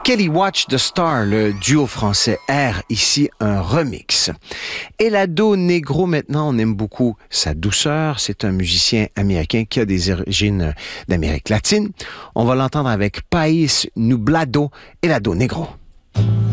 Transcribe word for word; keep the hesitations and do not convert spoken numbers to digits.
Kelly Watch the Star, le duo français R, ici un remix. Helado Negro, maintenant, on aime beaucoup sa douceur. C'est un musicien américain qui a des origines d'Amérique latine. On va l'entendre avec País Nublado, Helado Negro.